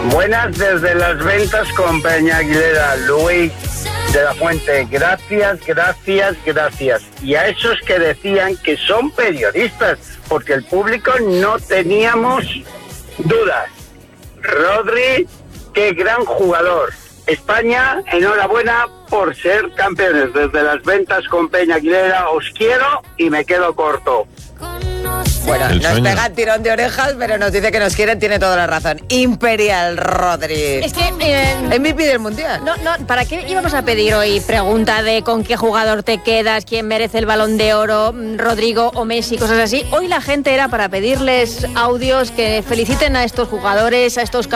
Buenas desde las ventas con Peña Aguilera, Luis de la Fuente. Gracias. Y a esos que decían que son periodistas, porque el público no teníamos dudas. Rodri, qué gran jugador. España, enhorabuena por ser campeones. Desde las ventas con Peña Aguilera, os quiero y me quedo corto. Bueno, El nos sueño. pega el tirón de orejas, pero nos dice que nos quieren, tiene toda la razón. Imperial Rodri. Es que... MVP del Mundial. No, ¿para qué íbamos a pedir hoy pregunta de con qué jugador te quedas, quién merece el Balón de Oro, Rodrigo o Messi, cosas así? Hoy la gente era para pedirles audios que feliciten a estos jugadores, a estos